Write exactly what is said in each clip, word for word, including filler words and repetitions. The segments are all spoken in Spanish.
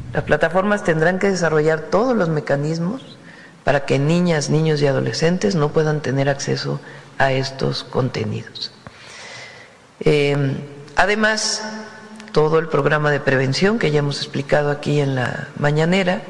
Las plataformas tendrán que desarrollar todos los mecanismos para que niñas, niños y adolescentes no puedan tener acceso a estos contenidos. Eh, además, todo el programa de prevención que ya hemos explicado aquí en la mañanera,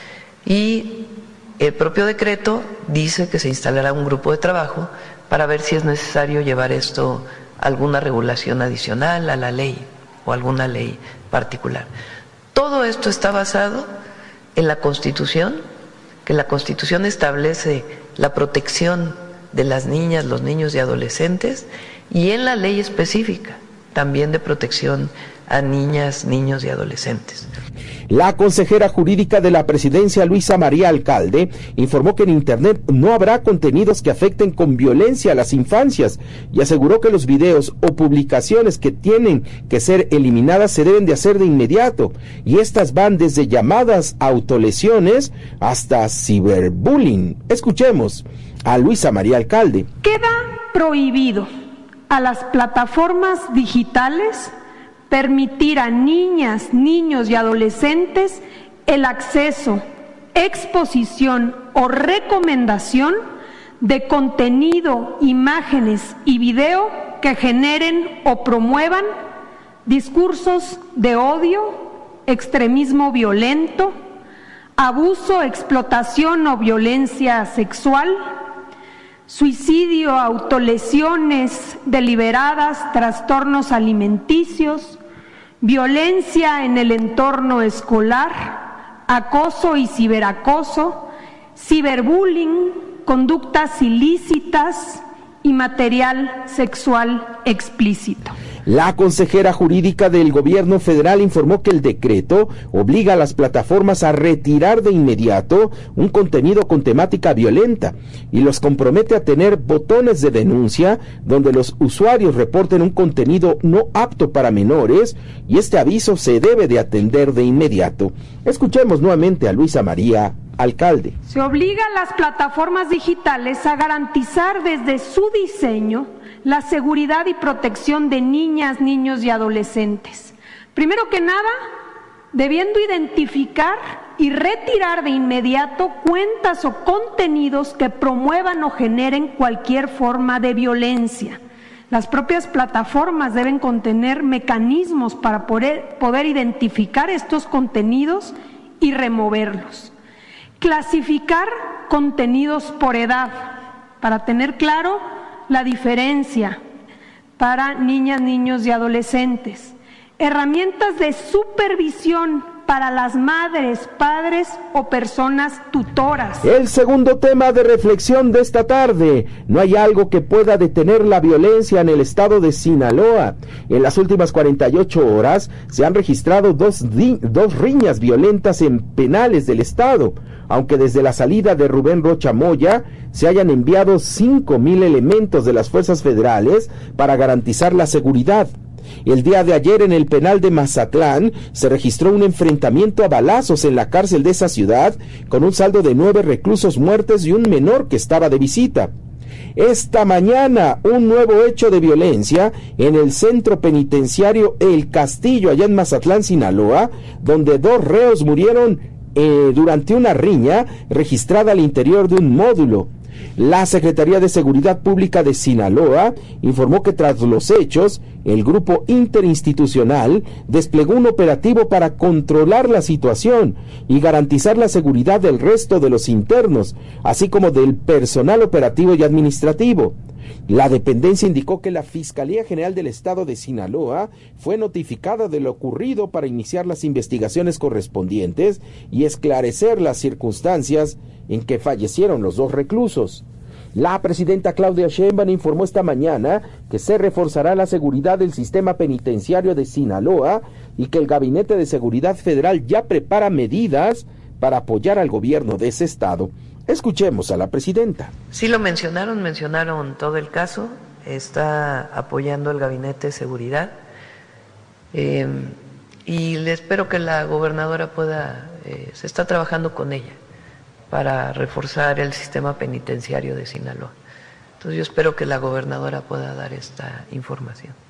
y el propio decreto dice que se instalará un grupo de trabajo para ver si es necesario llevar esto a alguna regulación adicional a la ley o alguna ley particular. Todo esto está basado en la Constitución, que la Constitución establece la protección de las niñas, los niños y adolescentes, y en la ley específica también de protección a niñas, niños y adolescentes. La consejera jurídica de la presidencia, Luisa María Alcalde, informó que en Internet no habrá contenidos que afecten con violencia a las infancias y aseguró que los videos o publicaciones que tienen que ser eliminadas se deben de hacer de inmediato, y estas van desde llamadas autolesiones hasta ciberbullying. Escuchemos a Luisa María Alcalde. Queda prohibido a las plataformas digitales permitir a niñas, niños y adolescentes el acceso, exposición o recomendación de contenido, imágenes y video que generen o promuevan discursos de odio, extremismo violento, abuso, explotación o violencia sexual, suicidio, autolesiones deliberadas, trastornos alimenticios, violencia en el entorno escolar, acoso y ciberacoso, ciberbullying, conductas ilícitas y material sexual explícito. La consejera jurídica del gobierno federal informó que el decreto obliga a las plataformas a retirar de inmediato un contenido con temática violenta y los compromete a tener botones de denuncia donde los usuarios reporten un contenido no apto para menores, y este aviso se debe de atender de inmediato. Escuchemos nuevamente a Luisa María Alcalde. Se obliga a las plataformas digitales a garantizar desde su diseño la seguridad y protección de niñas, niños y adolescentes. Primero que nada, debiendo identificar y retirar de inmediato cuentas o contenidos que promuevan o generen cualquier forma de violencia. Las propias plataformas deben contener mecanismos para poder, poder identificar estos contenidos y removerlos. Clasificar contenidos por edad, para tener claro la diferencia para niñas, niños y adolescentes. Herramientas de supervisión para las madres, padres o personas tutoras. El segundo tema de reflexión de esta tarde: no hay algo que pueda detener la violencia en el estado de Sinaloa. En las últimas cuarenta y ocho horas se han registrado dos, dos riñas violentas en penales del estado, aunque desde la salida de Rubén Rocha Moya se hayan enviado cinco mil elementos de las fuerzas federales para garantizar la seguridad. El día de ayer en el penal de Mazatlán se registró un enfrentamiento a balazos en la cárcel de esa ciudad, con un saldo de nueve reclusos muertos y un menor que estaba de visita. Esta mañana, un nuevo hecho de violencia en el centro penitenciario El Castillo, allá en Mazatlán, Sinaloa, donde dos reos murieron eh, durante una riña registrada al interior de un módulo. La Secretaría de Seguridad Pública de Sinaloa informó que tras los hechos, el grupo interinstitucional desplegó un operativo para controlar la situación y garantizar la seguridad del resto de los internos, así como del personal operativo y administrativo. La dependencia indicó que la Fiscalía General del Estado de Sinaloa fue notificada de lo ocurrido para iniciar las investigaciones correspondientes y esclarecer las circunstancias en que fallecieron los dos reclusos. La presidenta Claudia Sheinbaum informó esta mañana que se reforzará la seguridad del sistema penitenciario de Sinaloa y que el Gabinete de Seguridad Federal ya prepara medidas para apoyar al gobierno de ese estado. Escuchemos a la presidenta. Sí lo mencionaron, mencionaron todo el caso, está apoyando el Gabinete de Seguridad eh, y le espero que la gobernadora pueda, eh, se está trabajando con ella para reforzar el sistema penitenciario de Sinaloa. Entonces yo espero que la gobernadora pueda dar esta información.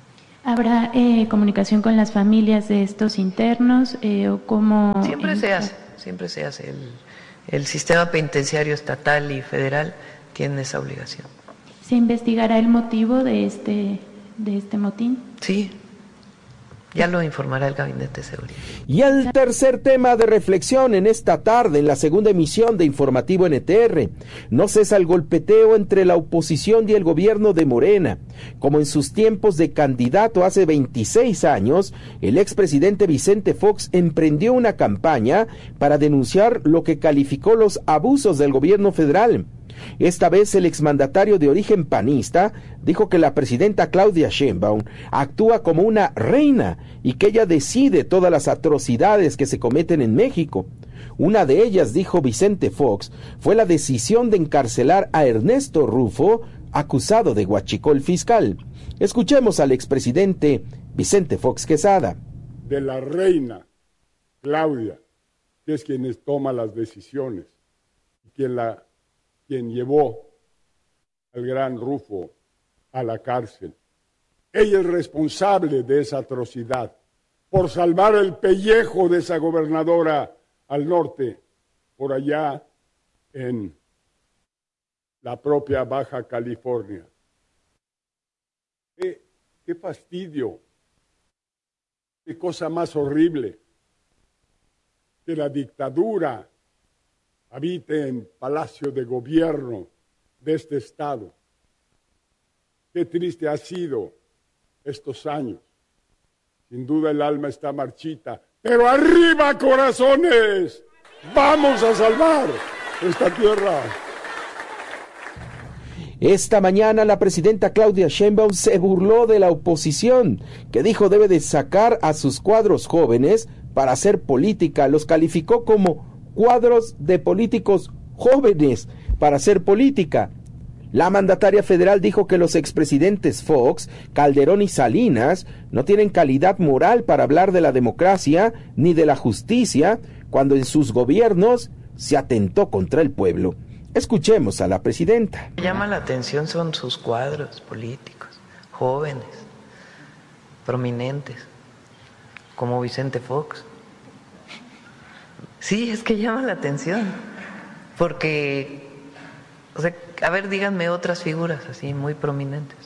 ¿Habrá eh, comunicación con las familias de estos internos eh, o cómo? Siempre en... se hace, siempre se hace. El, el sistema penitenciario estatal y federal tiene esa obligación. ¿Se investigará el motivo de este, de este motín? Sí. Ya lo informará el Gabinete de Seguridad. Y el tercer tema de reflexión en esta tarde, en la segunda emisión de Informativo N T R. No cesa el golpeteo entre la oposición y el gobierno de Morena. Como en sus tiempos de candidato hace veintiséis años, el expresidente Vicente Fox emprendió una campaña para denunciar lo que calificó los abusos del gobierno federal. Esta vez el exmandatario de origen panista dijo que la presidenta Claudia Sheinbaum actúa como una reina y que ella decide todas las atrocidades que se cometen en México. Una de ellas, dijo Vicente Fox, fue la decisión de encarcelar a Ernesto Rufo, acusado de huachicol fiscal. Escuchemos al expresidente Vicente Fox Quesada. De la reina Claudia, que es quien toma las decisiones, quien la quien llevó al gran Rufo a la cárcel. Ella es responsable de esa atrocidad, por salvar el pellejo de esa gobernadora al norte, por allá en la propia Baja California. ¡Qué, qué fastidio! ¡Qué cosa más horrible! Que la dictadura habite en Palacio de Gobierno de este estado. Qué triste ha sido estos años. Sin duda el alma está marchita, pero ¡arriba, corazones! ¡Vamos a salvar esta tierra! Esta mañana la presidenta Claudia Sheinbaum se burló de la oposición, que dijo debe de sacar a sus cuadros jóvenes para hacer política. Los calificó como cuadros de políticos jóvenes para hacer política. La mandataria federal dijo que los expresidentes Fox, Calderón y Salinas no tienen calidad moral para hablar de la democracia ni de la justicia cuando en sus gobiernos se atentó contra el pueblo. Escuchemos a la presidenta. Lo que llama la atención son sus cuadros políticos, jóvenes, prominentes, como Vicente Fox. Sí, es que llama la atención, porque, o sea, a ver, díganme otras figuras así muy prominentes.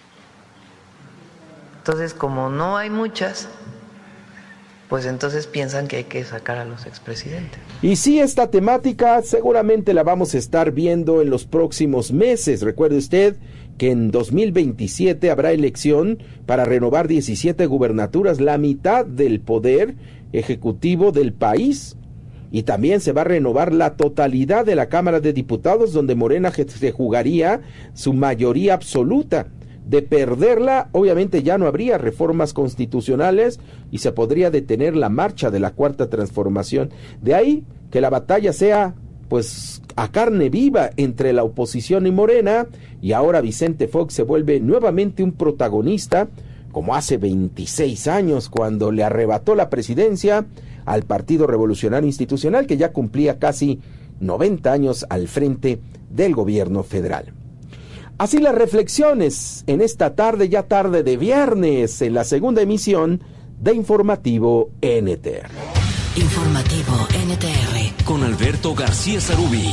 Entonces, como no hay muchas, pues entonces piensan que hay que sacar a los expresidentes. Y sí, esta temática seguramente la vamos a estar viendo en los próximos meses. Recuerde usted que en dos mil veintisiete habrá elección para renovar diecisiete gubernaturas, la mitad del poder ejecutivo del país. Y también se va a renovar la totalidad de la Cámara de Diputados, donde Morena se jugaría su mayoría absoluta. De perderla, obviamente ya no habría reformas constitucionales y se podría detener la marcha de la Cuarta Transformación. De ahí que la batalla sea, pues, a carne viva entre la oposición y Morena, y ahora Vicente Fox se vuelve nuevamente un protagonista, como hace veintiséis años, cuando le arrebató la presidencia al Partido Revolucionario Institucional, que ya cumplía casi noventa años al frente del gobierno federal. Así las reflexiones en esta tarde, ya tarde de viernes, en la segunda emisión de Informativo N T R. Informativo N T R. Con Alberto García Sarubí.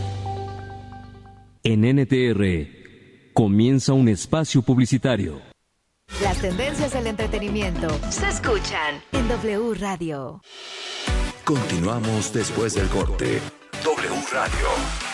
En N T R comienza un espacio publicitario. Las tendencias del entretenimiento se escuchan en W Radio. Continuamos después del corte. W Radio.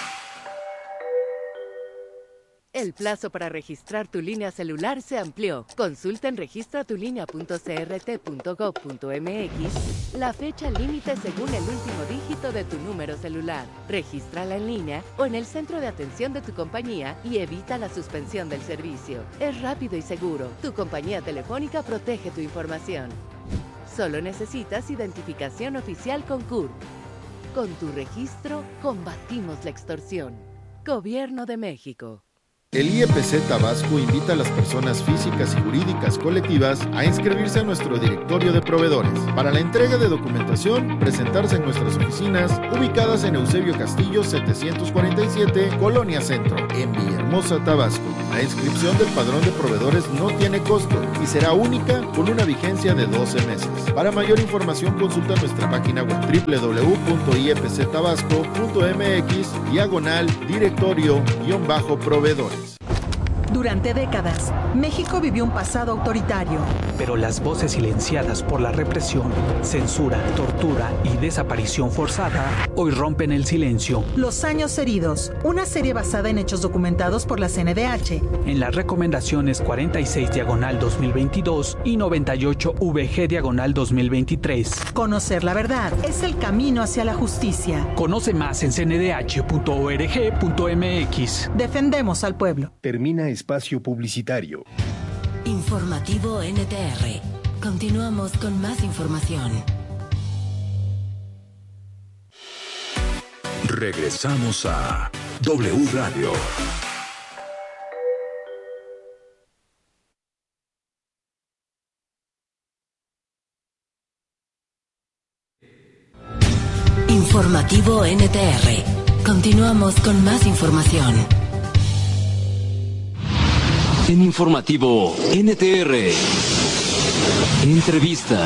El plazo para registrar tu línea celular se amplió. Consulta en registra tu línea punto c r t punto gov punto m x la fecha límite según el último dígito de tu número celular. Regístrala en línea o en el centro de atención de tu compañía y evita la suspensión del servicio. Es rápido y seguro. Tu compañía telefónica protege tu información. Solo necesitas identificación oficial con C U R. Con tu registro, combatimos la extorsión. Gobierno de México. El I E P C Tabasco invita a las personas físicas y jurídicas colectivas a inscribirse a nuestro directorio de proveedores. Para la entrega de documentación, presentarse en nuestras oficinas ubicadas en Eusebio Castillo setecientos cuarenta y siete, Colonia Centro, en Villahermosa, Tabasco. La inscripción del padrón de proveedores no tiene costo y será única con una vigencia de doce meses. Para mayor información, consulta nuestra página web doble u doble u doble u punto i e p c tabasco punto m x diagonal directorio guión bajo proveedores. Durante décadas, México vivió un pasado autoritario. Pero las voces silenciadas por la represión, censura, tortura y desaparición forzada hoy rompen el silencio. Los años heridos, una serie basada en hechos documentados por la C N D H. En las recomendaciones cuarenta y seis diagonal dos mil veintidós y noventa y ocho V G diagonal dos mil veintitrés. Conocer la verdad es el camino hacia la justicia. Conoce más en c n d h punto org punto m x. Defendemos al pueblo. Termina espacio publicitario. Informativo N T R. Continuamos con más información. Regresamos a W Radio. Informativo N T R. Continuamos con más información. En Informativo N T R. Entrevista.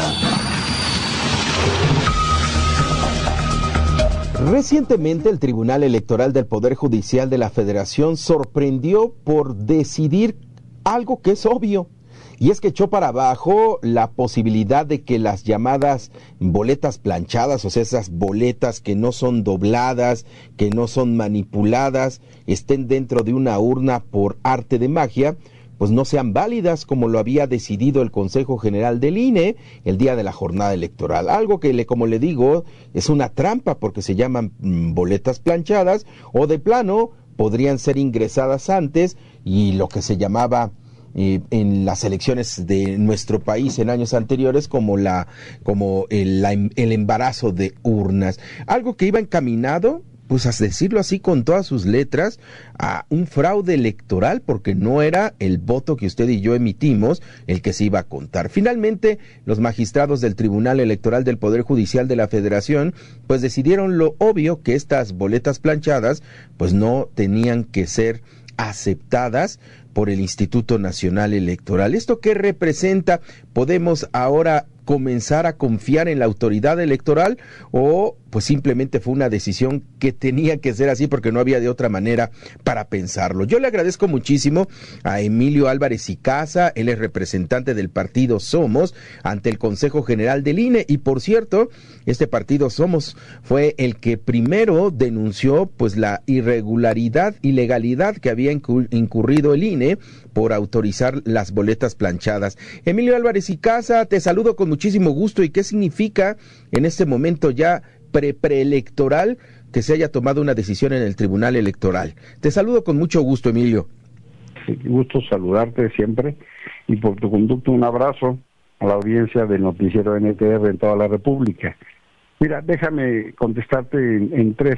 Recientemente el Tribunal Electoral del Poder Judicial de la Federación sorprendió por decidir algo que es obvio, y es que echó para abajo la posibilidad de que las llamadas boletas planchadas, o sea, esas boletas que no son dobladas, que no son manipuladas, estén dentro de una urna por arte de magia, pues no sean válidas como lo había decidido el Consejo General del I N E el día de la jornada electoral. Algo que, le, como le digo, es una trampa porque se llaman mmm, boletas planchadas, o de plano podrían ser ingresadas antes, y lo que se llamaba eh, en las elecciones de nuestro país en años anteriores como la como el, la, el embarazo de urnas. Algo que iba encaminado, pues a decirlo así con todas sus letras, a un fraude electoral, porque no era el voto que usted y yo emitimos el que se iba a contar. Finalmente, los magistrados del Tribunal Electoral del Poder Judicial de la Federación, pues decidieron lo obvio, que estas boletas planchadas, pues no tenían que ser aceptadas por el Instituto Nacional Electoral. ¿Esto qué representa? ¿Podemos ahora comenzar a confiar en la autoridad electoral, o pues simplemente fue una decisión que tenía que ser así porque no había de otra manera para pensarlo? Yo le agradezco muchísimo a Emilio Álvarez y Casa, él es representante del partido Somos ante el Consejo General del I N E, y por cierto, este partido Somos fue el que primero denunció pues la irregularidad, ilegalidad que había incurrido el I N E por autorizar las boletas planchadas. Emilio Álvarez y Casa, te saludo con muchísimo gusto. ¿Y qué significa en este momento ya pre preelectoral que se haya tomado una decisión en el Tribunal Electoral? Te saludo con mucho gusto, Emilio. Sí, gusto saludarte siempre, y por tu conducto un abrazo a la audiencia del noticiero N T R en toda la República. Mira, déjame contestarte en, en tres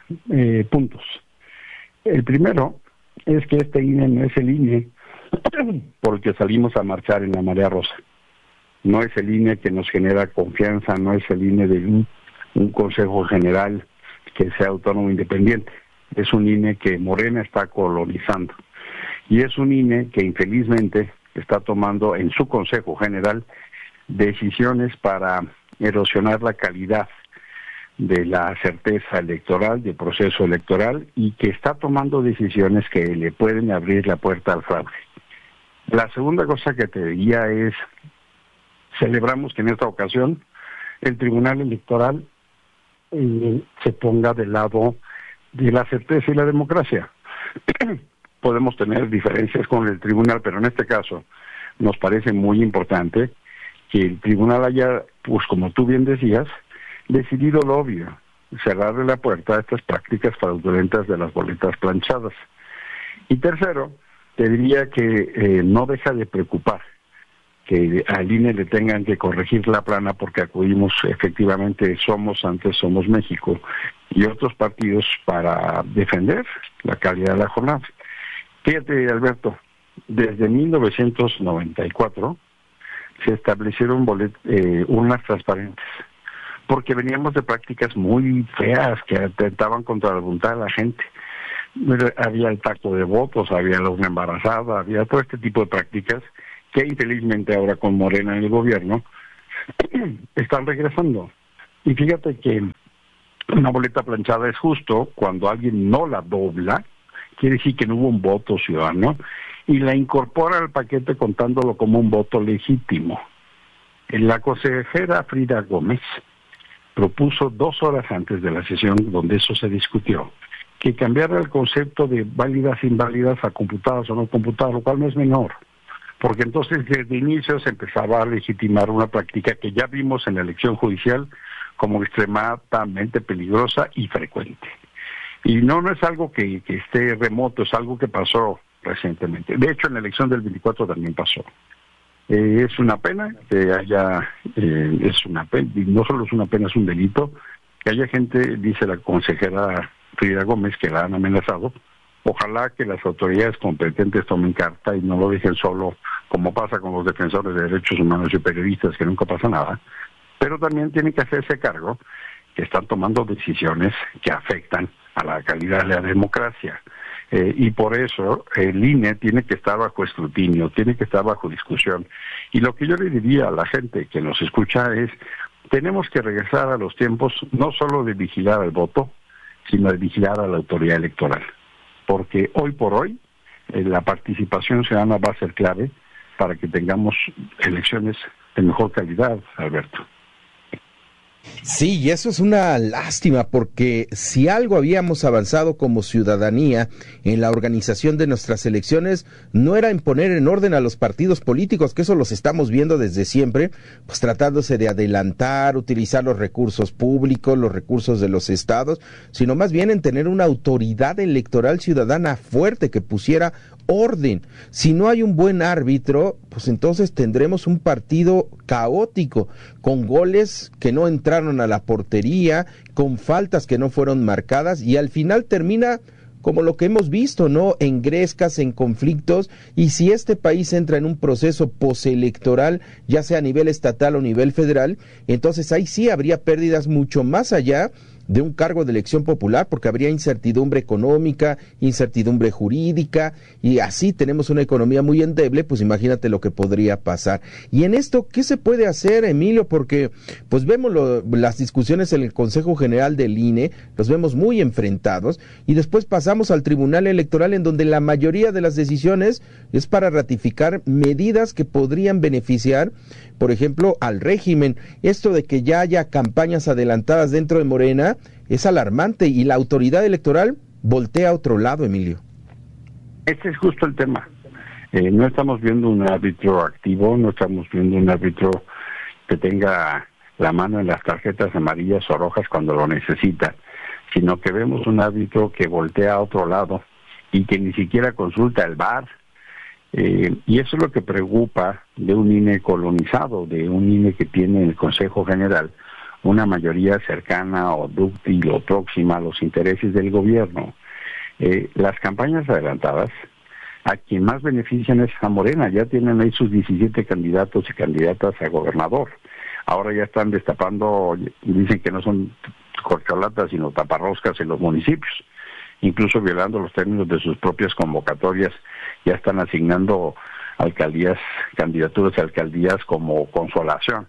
eh, puntos. El primero es que este I N E no es el I N E por el que salimos a marchar en la marea rosa. No es el I N E que nos genera confianza, no es el I N E de un, un Consejo General que sea autónomo e independiente. Es un I N E que Morena está colonizando. Y es un I N E que infelizmente está tomando en su Consejo General decisiones para erosionar la calidad de la certeza electoral, del proceso electoral, y que está tomando decisiones que le pueden abrir la puerta al fraude. La segunda cosa que te diría es, celebramos que en esta ocasión el Tribunal Electoral eh, se ponga del lado de la certeza y la democracia. Podemos tener diferencias con el Tribunal, pero en este caso nos parece muy importante que el Tribunal haya, pues como tú bien decías, decidido lo obvio, cerrarle la puerta a estas prácticas fraudulentas de las boletas planchadas. Y tercero, te diría que eh, no deja de preocupar que al I N E le tengan que corregir la plana, porque acudimos efectivamente, Somos, antes Somos México, y otros partidos para defender la calidad de la jornada. Fíjate, Alberto, desde mil novecientos noventa y cuatro se establecieron bolet, eh, urnas transparentes, porque veníamos de prácticas muy feas que atentaban contra la voluntad de la gente. Había el tacto de votos, había la urna embarazada, había todo este tipo de prácticas que infelizmente ahora con Morena en el gobierno están regresando. Y fíjate que una boleta planchada es justo cuando alguien no la dobla, quiere decir que no hubo un voto ciudadano, y la incorpora al paquete contándolo como un voto legítimo. La consejera Frida Gómez propuso dos horas antes de la sesión donde eso se discutió, que cambiara el concepto de válidas e inválidas a computadas o no computadas, lo cual no es menor, porque entonces desde inicio se empezaba a legitimar una práctica que ya vimos en la elección judicial como extremadamente peligrosa y frecuente. Y no, no es algo que, que esté remoto, es algo que pasó recientemente. De hecho, en la elección del veinticuatro también pasó. Eh, es una pena que haya, eh, es una pena, y no solo es una pena, es un delito, que haya gente, dice la consejera Frida Gómez, que la han amenazado. Ojalá que las autoridades competentes tomen carta y no lo dejen solo, como pasa con los defensores de derechos humanos y periodistas, que nunca pasa nada, pero también tienen que hacerse cargo que están tomando decisiones que afectan a la calidad de la democracia. Eh, y por eso el I N E tiene que estar bajo escrutinio, tiene que estar bajo discusión. Y lo que yo le diría a la gente que nos escucha es, tenemos que regresar a los tiempos no solo de vigilar al voto, sino de vigilar a la autoridad electoral. Porque hoy por hoy eh, la participación ciudadana va a ser clave para que tengamos elecciones de mejor calidad, Alberto. Sí, y eso es una lástima, porque si algo habíamos avanzado como ciudadanía en la organización de nuestras elecciones, no era en poner en orden a los partidos políticos, que eso los estamos viendo desde siempre, pues tratándose de adelantar, utilizar los recursos públicos, los recursos de los estados, sino más bien en tener una autoridad electoral ciudadana fuerte que pusiera orden. Si no hay un buen árbitro, pues entonces tendremos un partido caótico, con goles que no entraron a la portería, con faltas que no fueron marcadas, y al final termina como lo que hemos visto, ¿no? En grescas, en conflictos, y si este país entra en un proceso postelectoral, ya sea a nivel estatal o nivel federal, entonces ahí sí habría pérdidas mucho más allá de un cargo de elección popular, porque habría incertidumbre económica, incertidumbre jurídica, y así tenemos una economía muy endeble, pues imagínate lo que podría pasar. Y en esto, ¿qué se puede hacer, Emilio? Porque pues vemos lo, las discusiones en el Consejo General del I N E, los vemos muy enfrentados, y después pasamos al Tribunal Electoral, en donde la mayoría de las decisiones es para ratificar medidas que podrían beneficiar, por ejemplo, al régimen. Esto de que ya haya campañas adelantadas dentro de Morena es alarmante, y la autoridad electoral voltea a otro lado, Emilio. Este es justo el tema. Eh, no estamos viendo un árbitro activo, no estamos viendo un árbitro que tenga la mano en las tarjetas amarillas o rojas cuando lo necesita, sino que vemos un árbitro que voltea a otro lado y que ni siquiera consulta el V A R. Eh, y eso es lo que preocupa de un I N E colonizado, de un I N E que tiene en el Consejo General una mayoría cercana o dúctil o próxima a los intereses del gobierno. Eh, las campañas adelantadas, a quien más benefician es a Morena. Ya tienen ahí sus diecisiete candidatos y candidatas a gobernador. Ahora ya están destapando, dicen que no son corcholatas sino taparroscas en los municipios, incluso violando los términos de sus propias convocatorias. Ya están asignando alcaldías, candidaturas a alcaldías como consolación.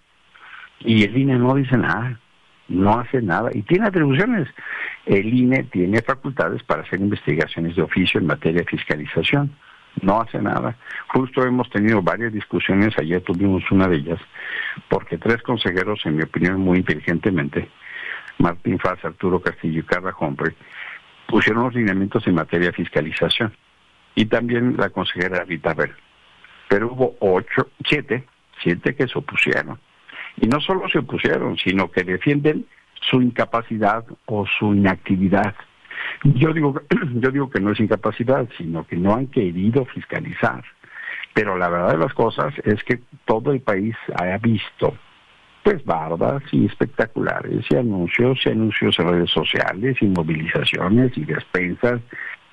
Y el I N E no dice nada, no hace nada, y tiene atribuciones. El I N E tiene facultades para hacer investigaciones de oficio en materia de fiscalización, no hace nada. Justo hemos tenido varias discusiones, ayer tuvimos una de ellas, porque tres consejeros, en mi opinión muy inteligentemente, Martín Faz, Arturo Castillo y Carla Humphrey, pusieron los lineamientos en materia de fiscalización, y también la consejera Rita Bell. Pero hubo ocho, siete, siete que se opusieron. Y no solo se opusieron, sino que defienden su incapacidad o su inactividad. Yo digo, yo digo que no es incapacidad, sino que no han querido fiscalizar. Pero la verdad de las cosas es que todo el país ha visto, pues, bardas y espectaculares, y anuncios, y anuncios en redes sociales, y movilizaciones, y despensas,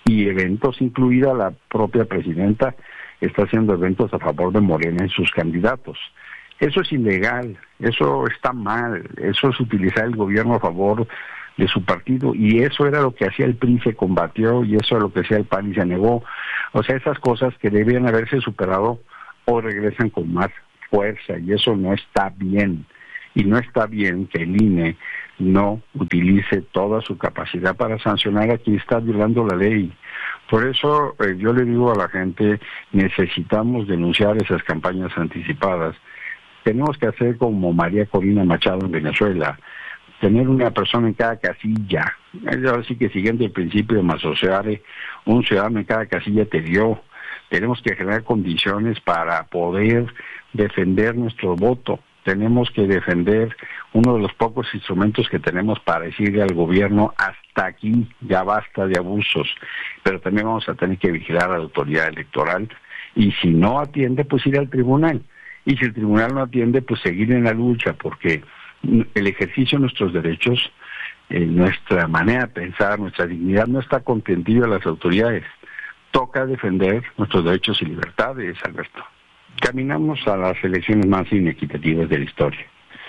y eventos, incluida la propia presidenta, está haciendo eventos a favor de Morena y sus candidatos. Eso es ilegal, eso está mal, eso es utilizar el gobierno a favor de su partido, y eso era lo que hacía el P R I, se combatió, y eso era lo que hacía el P A N y se negó. O sea, esas cosas que debían haberse superado o regresan con más fuerza, y eso no está bien. Y no está bien que el I N E no utilice toda su capacidad para sancionar a quien está violando la ley. Por eso eh, yo le digo a la gente, necesitamos denunciar esas campañas anticipadas. Tenemos que hacer como María Corina Machado en Venezuela, tener una persona en cada casilla. Así que siguiendo el principio de Massociare, un ciudadano en cada casilla te dio. Tenemos que generar condiciones para poder defender nuestro voto. Tenemos que defender uno de los pocos instrumentos que tenemos para decirle al gobierno, hasta aquí, ya basta de abusos. Pero también vamos a tener que vigilar a la autoridad electoral, y si no atiende, pues ir al tribunal. Y si el tribunal no atiende, pues seguir en la lucha, porque el ejercicio de nuestros derechos, eh, nuestra manera de pensar, nuestra dignidad no está contendida a las autoridades. Toca defender nuestros derechos y libertades, Alberto. Caminamos a las elecciones más inequitativas de la historia.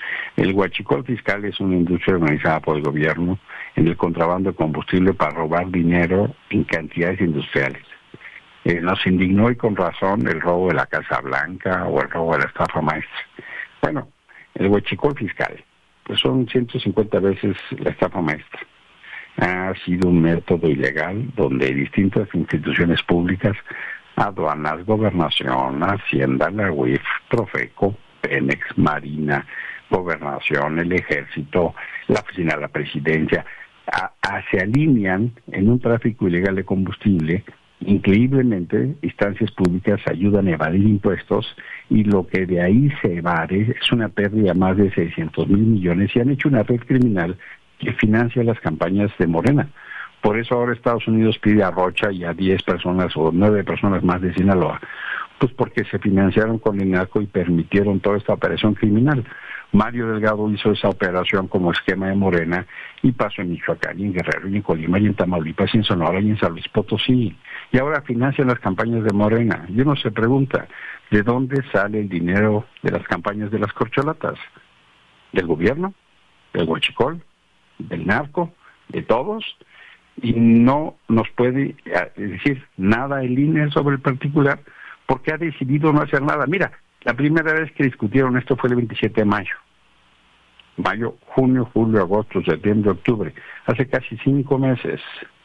El huachicol fiscal es una industria organizada por el gobierno en el contrabando de combustible para robar dinero en cantidades industriales. Eh, nos indignó, y con razón, el robo de la Casa Blanca o el robo de la estafa maestra. Bueno, el huachicol fiscal, pues son ciento cincuenta veces la estafa maestra. Ha sido un método ilegal donde distintas instituciones públicas, aduanas, gobernación, Hacienda, la U I F, Profeco, Pemex, Marina, Gobernación, el Ejército, la Oficina de la Presidencia, a, a, se alinean en un tráfico ilegal de combustible. Increíblemente, instancias públicas ayudan a evadir impuestos, y lo que de ahí se evade es una pérdida de más de seiscientos mil millones, y han hecho una red criminal que financia las campañas de Morena. Por eso ahora Estados Unidos pide a Rocha y a diez personas o nueve personas más de Sinaloa, pues porque se financiaron con el narco y permitieron toda esta operación criminal. Mario Delgado hizo esa operación como esquema de Morena, y pasó en Michoacán, y en Guerrero, y en Colima, y en Tamaulipas, y en Sonora, y en San Luis Potosí. Y ahora financian las campañas de Morena. Y uno se pregunta, ¿de dónde sale el dinero de las campañas de las corcholatas? ¿Del gobierno? ¿Del huachicol? ¿Del narco? ¿De todos? Y no nos puede decir nada el I N E sobre el particular, porque ha decidido no hacer nada. Mira, la primera vez que discutieron esto fue el veintisiete de mayo. Mayo, junio, julio, agosto, septiembre, octubre. Hace casi cinco meses.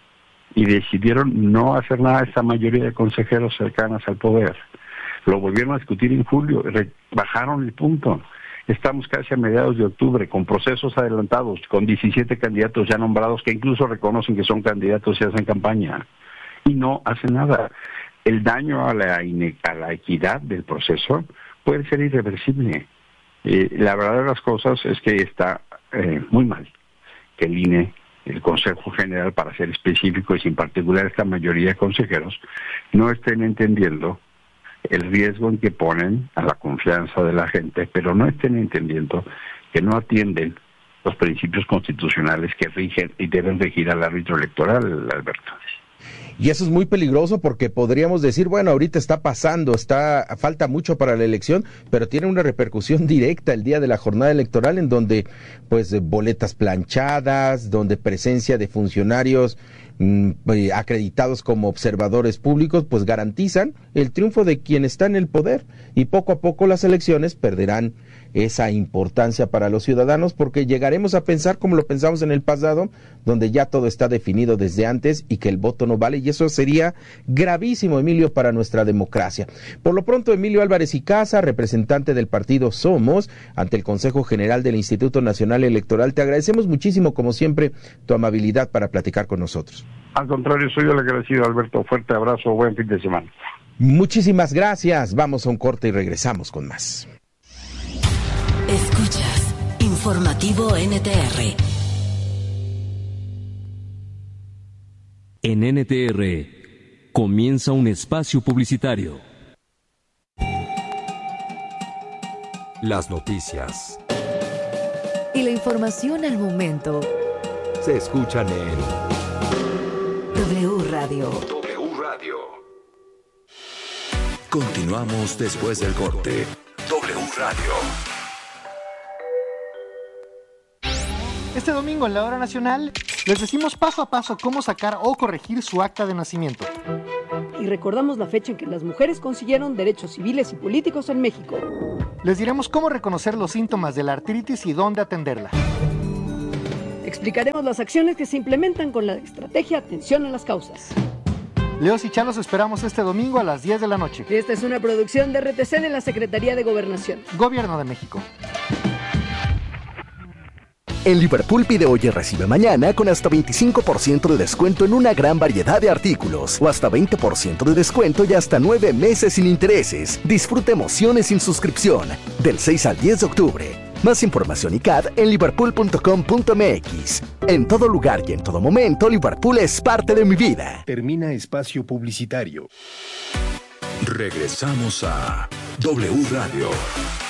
Y decidieron no hacer nada esta mayoría de consejeros cercanos al poder. Lo volvieron a discutir en julio, bajaron el punto. Estamos casi a mediados de octubre, con procesos adelantados, con diecisiete candidatos ya nombrados que incluso reconocen que son candidatos y hacen campaña. Y no hacen nada. El daño a la, a la equidad del proceso puede ser irreversible. Eh, la verdad de las cosas es que está eh, muy mal que el I N E, el Consejo General, para ser específico, y sin particular esta mayoría de consejeros, no estén entendiendo el riesgo en que ponen a la confianza de la gente, pero no estén entendiendo que no atienden los principios constitucionales que rigen y deben regir al árbitro electoral, Alberto. Y eso es muy peligroso, porque podríamos decir, bueno, ahorita está pasando, está falta mucho para la elección, pero tiene una repercusión directa el día de la jornada electoral, en donde pues boletas planchadas, donde presencia de funcionarios mmm, acreditados como observadores públicos pues garantizan el triunfo de quien está en el poder, y poco a poco las elecciones perderán esa importancia para los ciudadanos, porque llegaremos a pensar como lo pensamos en el pasado, donde ya todo está definido desde antes y que el voto no vale, y eso sería gravísimo, Emilio, para nuestra democracia. Por lo pronto, Emilio Álvarez y Casa, representante del partido Somos, ante el Consejo General del Instituto Nacional Electoral, te agradecemos muchísimo, como siempre, tu amabilidad para platicar con nosotros. Al contrario, soy el agradecido, Alberto. Fuerte abrazo, buen fin de semana. Muchísimas gracias. Vamos a un corte y regresamos con más. Escuchas Informativo N T R. En N T R comienza un espacio publicitario. Las noticias Y la información al momento se escuchan en W Radio. W Radio. Continuamos después del corte. W Radio. Este domingo en la Hora Nacional les decimos paso a paso cómo sacar o corregir su acta de nacimiento. Y recordamos la fecha en que las mujeres consiguieron derechos civiles y políticos en México. Les diremos cómo reconocer los síntomas de la artritis y dónde atenderla. Explicaremos las acciones que se implementan con la estrategia Atención a las Causas. Leos y Chá los esperamos este domingo a las diez de la noche. Esta es una producción de R T C de la Secretaría de Gobernación. Gobierno de México. En Liverpool pide hoy y recibe mañana con hasta veinticinco por ciento de descuento en una gran variedad de artículos o hasta veinte por ciento de descuento y hasta nueve meses sin intereses. Disfruta emociones sin suscripción del seis al diez de octubre. Más información y C A D en liverpool punto com punto m x. En todo lugar y en todo momento, Liverpool es parte de mi vida. Termina espacio publicitario. Regresamos a W Radio.